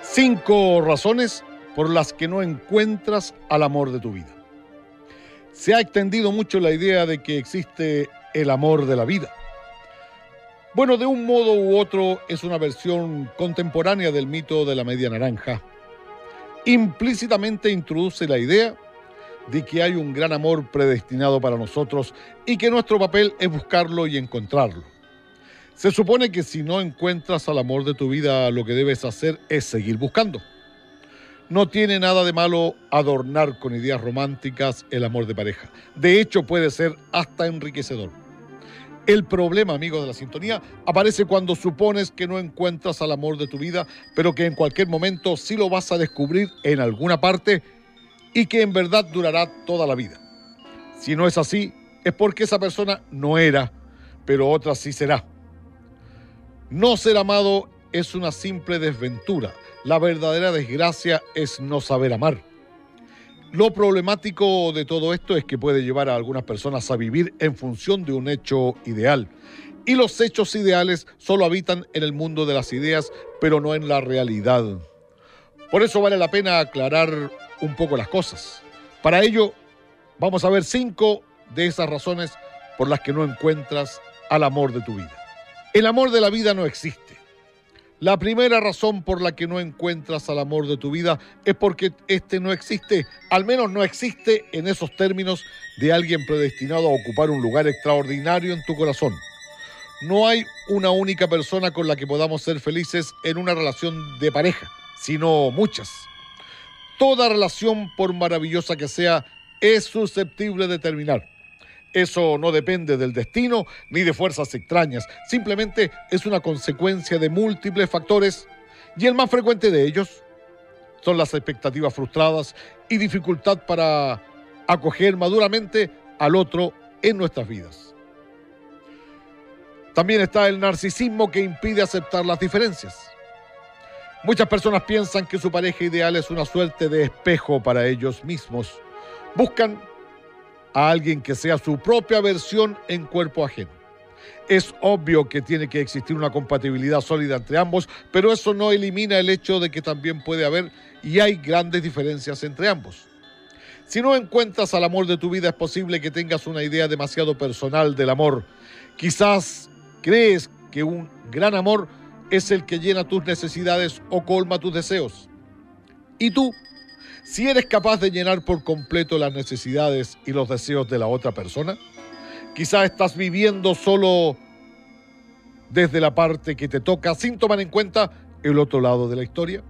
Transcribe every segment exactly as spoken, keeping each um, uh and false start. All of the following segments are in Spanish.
Cinco razones por las que no encuentras al amor de tu vida. Se ha extendido mucho la idea de que existe el amor de la vida. Bueno, de un modo u otro es una versión contemporánea del mito de la media naranja. Implícitamente introduce la idea de que hay un gran amor predestinado para nosotros y que nuestro papel es buscarlo y encontrarlo. Se supone que si no encuentras al amor de tu vida, lo que debes hacer es seguir buscando. No tiene nada de malo adornar con ideas románticas el amor de pareja. De hecho, puede ser hasta enriquecedor. El problema, amigos de la sintonía, aparece cuando supones que no encuentras al amor de tu vida, pero que en cualquier momento sí lo vas a descubrir en alguna parte y que en verdad durará toda la vida. Si no es así, es porque esa persona no era, pero otra sí será. No ser amado es una simple desventura. La verdadera desgracia es no saber amar. Lo problemático de todo esto es que puede llevar a algunas personas a vivir en función de un hecho ideal. Y los hechos ideales solo habitan en el mundo de las ideas, pero no en la realidad. Por eso vale la pena aclarar un poco las cosas. Para ello, vamos a ver cinco de esas razones por las que no encuentras al amor de tu vida. El amor de la vida no existe. La primera razón por la que no encuentras al amor de tu vida es porque este no existe, al menos no existe en esos términos de alguien predestinado a ocupar un lugar extraordinario en tu corazón. No hay una única persona con la que podamos ser felices en una relación de pareja, sino muchas. Toda relación, por maravillosa que sea, es susceptible de terminar. Eso no depende del destino ni de fuerzas extrañas, simplemente es una consecuencia de múltiples factores y el más frecuente de ellos son las expectativas frustradas y dificultad para acoger maduramente al otro en nuestras vidas. También está el narcisismo que impide aceptar las diferencias. Muchas personas piensan que su pareja ideal es una suerte de espejo para ellos mismos. Buscan a alguien que sea su propia versión en cuerpo ajeno. Es obvio que tiene que existir una compatibilidad sólida entre ambos, pero eso no elimina el hecho de que también puede haber y hay grandes diferencias entre ambos. Si no encuentras al amor de tu vida, es posible que tengas una idea demasiado personal del amor. Quizás crees que un gran amor es el que llena tus necesidades o colma tus deseos. ¿Y tú? Si eres capaz de llenar por completo las necesidades y los deseos de la otra persona, quizá estás viviendo solo desde la parte que te toca, sin tomar en cuenta el otro lado de la historia.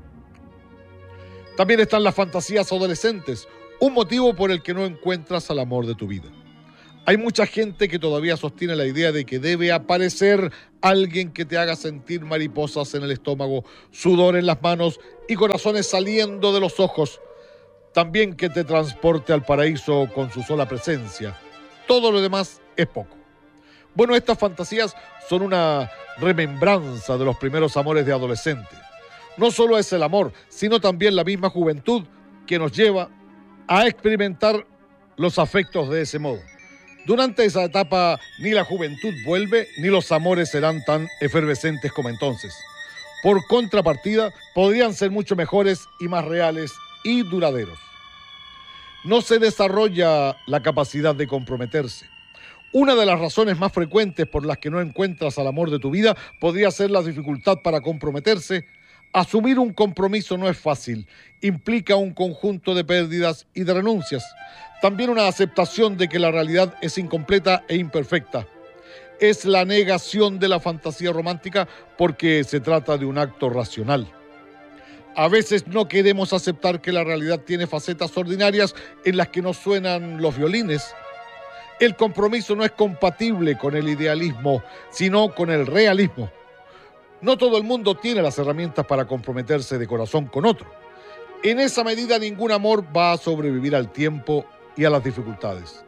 También están las fantasías adolescentes, un motivo por el que no encuentras al amor de tu vida. Hay mucha gente que todavía sostiene la idea de que debe aparecer alguien que te haga sentir mariposas en el estómago, sudor en las manos y corazones saliendo de los ojos. También que te transporte al paraíso con su sola presencia. Todo lo demás es poco. Bueno, estas fantasías son una remembranza de los primeros amores de adolescente. No solo es el amor, sino también la misma juventud que nos lleva a experimentar los afectos de ese modo. Durante esa etapa ni la juventud vuelve, ni los amores serán tan efervescentes como entonces. Por contrapartida, podrían ser mucho mejores y más reales y duraderos. No se desarrolla la capacidad de comprometerse. Una de las razones más frecuentes por las que no encuentras al amor de tu vida podría ser la dificultad para comprometerse. Asumir un compromiso no es fácil, implica un conjunto de pérdidas y de renuncias. También una aceptación de que la realidad es incompleta e imperfecta. Es la negación de la fantasía romántica porque se trata de un acto racional. A veces no queremos aceptar que la realidad tiene facetas ordinarias en las que no suenan los violines. El compromiso no es compatible con el idealismo, sino con el realismo. No todo el mundo tiene las herramientas para comprometerse de corazón con otro. En esa medida, ningún amor va a sobrevivir al tiempo y a las dificultades.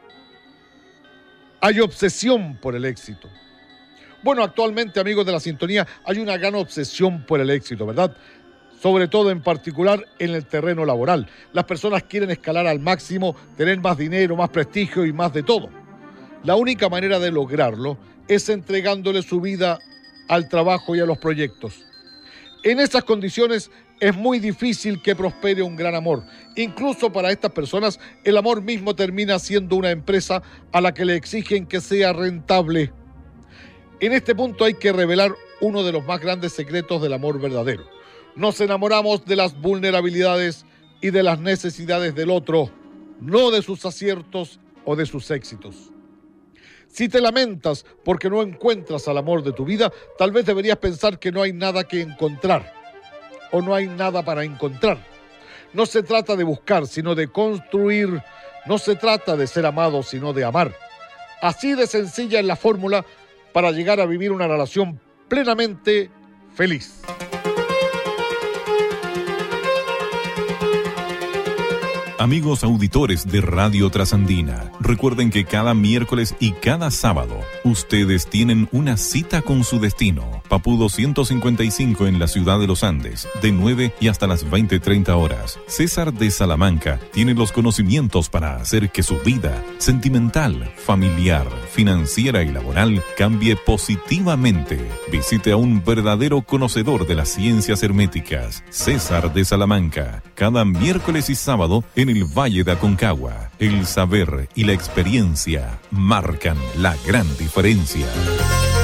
Hay obsesión por el éxito. Bueno, actualmente, amigos de la sintonía, hay una gran obsesión por el éxito, ¿verdad? Sobre todo en particular en el terreno laboral. Las personas quieren escalar al máximo, tener más dinero, más prestigio y más de todo. La única manera de lograrlo es entregándole su vida al trabajo y a los proyectos. En esas condiciones es muy difícil que prospere un gran amor. Incluso para estas personas, el amor mismo termina siendo una empresa a la que le exigen que sea rentable. En este punto hay que revelar uno de los más grandes secretos del amor verdadero. Nos enamoramos de las vulnerabilidades y de las necesidades del otro, no de sus aciertos o de sus éxitos. Si te lamentas porque no encuentras al amor de tu vida, tal vez deberías pensar que no hay nada que encontrar o no hay nada para encontrar. No se trata de buscar, sino de construir. No se trata de ser amado, sino de amar. Así de sencilla es la fórmula para llegar a vivir una relación plenamente feliz. Amigos auditores de Radio Trasandina, recuerden que cada miércoles y cada sábado ustedes tienen una cita con su destino. Papudo ciento cincuenta y cinco en la ciudad de Los Andes, de nueve y hasta las veinte treinta horas. César de Salamanca tiene los conocimientos para hacer que su vida sentimental, familiar, financiera y laboral cambie positivamente. Visite a un verdadero conocedor de las ciencias herméticas, César de Salamanca, cada miércoles y sábado en el Valle de Aconcagua. El saber y la experiencia marcan la gran diferencia.